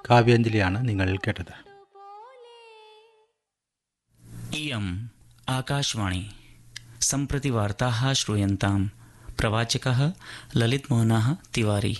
കാവ്യാഞ്ജലിയാണ് നിങ്ങൾ കേട്ടത്. इयम् आकाशवाणी सम्प्रति वार्ताः श्रूयन्ताम्. प्रवाचकः ललितमोहनः तिवारी.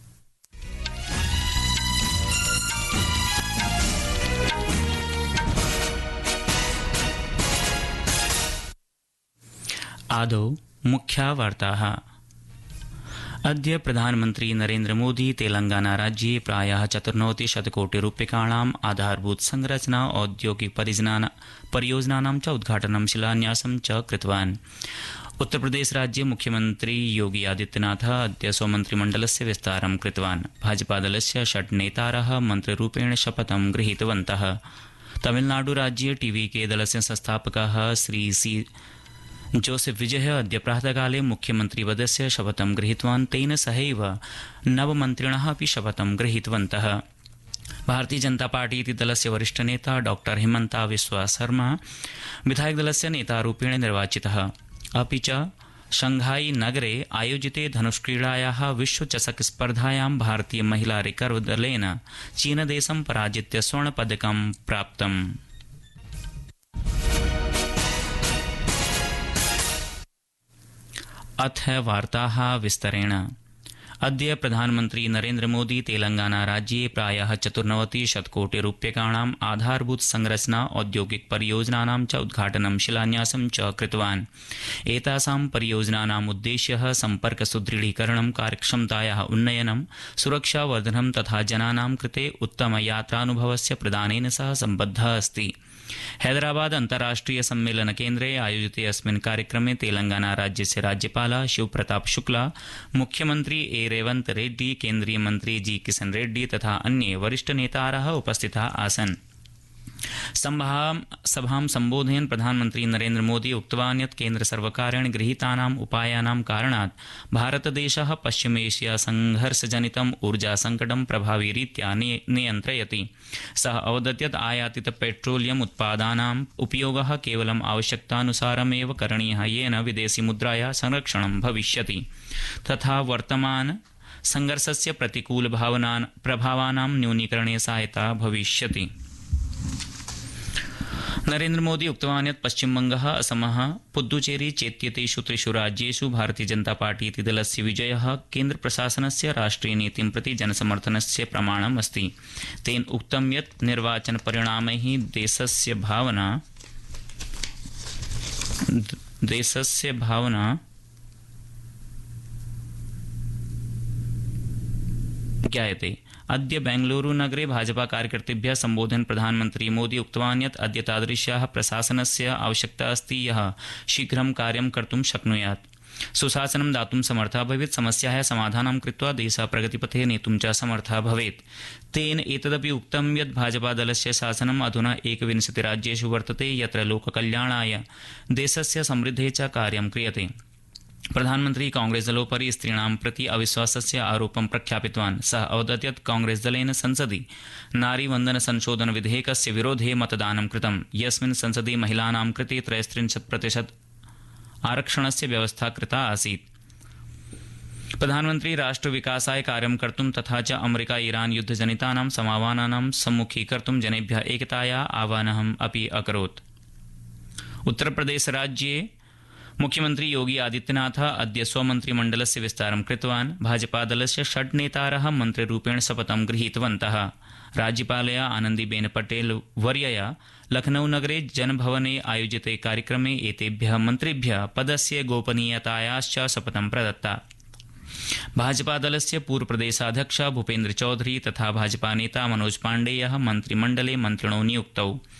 आदौ मुख्या वार्ताः. अद्य प्रधानमन्त्री नरेन्द्र मोदी तेलंगाना राज्ये प्रायः 94 कोटिरूप्यकाणाम् आधारभूत संरचना औद्योगिक परियोजनानां च उद्घाटनं शिलान्यासं च कृतवान्. उत्तरप्रदेश राज्ये मुख्यमन्त्री योगी आदित्यनाथ अद्य स्वमन्त्रिमण्डलस्य विस्तारं कृतवान्. भाजपादलस्य 6 नेतारः मन्त्रिरूपेण शपथं गृहीतवन्तः. तमिलनाडु राज्ये टीवीके दलस्य संस्थापकः श्री सी जोसेफ विजयः अद्य प्रातःकाले मुख्यमन्त्रिपदस्य शपथं गृहीतवान्. तेन सहैव नवमन्त्रिणः अपि शपथं गृहीतवन्तः. भारतीय जनता पार्टी इति दलस्य वरिष्ठनेता डॉ हिमन्ता बिस्वा शर्मा विधायकदलस्य नेतारूपेण निर्वाचितः. अपि च शंघाई नगरे आयोजिते धनुष्क्रीडायाः विश्वचषक स्पर्धायां भारतीय महिला रिकर्व दलेन चीनदेशं पराजित्य स्वर्णपदकं प्राप्तम्. अथ वार्ताः विस्तरेण. अद्य प्रधानमन्त्री नरेन्द्र मोदी तेलंगाना राज्ये प्रायः 94 कोटिरूप्यकाणाम् आधारभूत संरचना औद्योगिक परियोजनानां च उद्घाटनं शिलान्यासं च कृतवान्. एतासां परियोजनानाम् उद्देश्यः सम्पर्क सुदृढीकरणं, कार्यक्षमतायाः उन्नयनं, सुरक्षावर्धनं तथा जनानां कृते उत्तम यात्रानुभवस्य प्रदानेन सह सम्बद्धः अस्ति. हैदराबाद अन्ताराष्ट्रिय सम्मेलन केन्द्रे आयोजिते अस्मिन् कार्यक्रमे तेलंगाना राज्यस्य राज्यपालः शिवप्रताप शुक्ला, मुख्यमन्त्री ए रेवन्त रेड्डी, केन्द्रीय मन्त्री जी किशन रेड्डी तथा अन्ये वरिष्ठ नेतारः उपस्थिताः आसन्. सभां सम्बोधयन् प्रधानमन्त्री नरेन्द्र मोदी उक्तवान् यत् केन्द्रसर्वकारेण गृहीतानाम् उपायानां कारणात् भारतदेशः पश्चिमेशिया संघर्षजनितम् ऊर्जासङ्कटं प्रभावीरीत्या नियन्त्रयति. सः अवदत् यत् आयातित पेट्रोलियम उत्पादानाम् उपयोगः केवलम् आवश्यकतानुसारमेव करणीयः, येन विदेशी मुद्रायाः संरक्षणं भविष्यति तथा वर्तमान संघर्षस्य प्रतिकूल प्रभावानां न्यूनीकरणे सहायता भविष्यति. नरेन्द्र मोदी उक्तवान् यत् पश्चिमबङ्गः, असमः, पुद्दुचेरी चेत्येतेषु 3 राज्येषु भारतीय जनता पार्टी इति दलस्य विजयः केन्द्रप्रशासनस्य राष्ट्रियनीतिं प्रति जनसमर्थनस्य प्रमाणम् अस्ति. तेन उक्तं यत् निर्वाचनपरिणामैः देशस्य भावना ज्ञायते. अद्य बेंगलुरु नगरे भाजपा कार्यकर्तृभ्यः सम्बोधयन् प्रधानमन्त्री मोदी उक्तवान् यत् अद्य तादृश्याः प्रशासनस्य आवश्यकता अस्ति यः शीघ्रं कार्यं कर्तुं शक्नुयात्, सुशासनं दातुं समर्थः भवेत्, समस्यायाः समाधानं कृत्वा देशः प्रगतिपथे नेतुं च समर्थः भवेत्. तेन एतदपि उक्तं यत् भाजपादलस्य शासनम् अधुना 21 राज्येषु वर्तते यत्र लोककल्याणाय, देशस्य समृद्धेः च कार्यं क्रियते. प्रधानमन्त्री कांग्रेसदलोपरि स्त्रीणां प्रति अविश्वासस्य आरोपं प्रख्यापितवान्. सः अवदत् यत् कांग्रेसदलेन संसदि नारीवन्दन संशोधन विधेयकस्य विरोधे मतदानं कृतं, यस्मिन् संसदि महिलानां कृते 33% आरक्षणस्य व्यवस्था कृता आसीत्. प्रधानमन्त्री राष्ट्रविकासाय कार्यं कर्तुं तथा च अमेरिका ईरान युद्धजनितानां समावानानां सम्मुखीकर्तुं जनेभ्यः एकतायाः आह्वानम् अपि अकरोत्. उत्तरप्रदेश राज्ये मुख्यमन्त्री योगी आदित्यनाथ अद्य स्वमन्त्रिमण्डलस्य विस्तारं कृतवान्. भाजपादलस्य 6 नेतारः मन्त्रिरूपेण शपथं गृहीतवन्तः. राज्यपालया आनन्दीबेन पटेल वर्यया लखनऊनगरे जनभवने आयोजिते कार्यक्रमे एतेभ्यः मन्त्रिभ्यः पदस्य गोपनीयतायाश्च शपथं प्रदत्ता. भाजपादलस्य पूर्वप्रदेशाध्यक्षः भूपेन्द्र चौधरी तथा भाजपानेता मनोज पाण्डेयः मन्त्रिमण्डले मन्त्रिणो नियुक्तौ.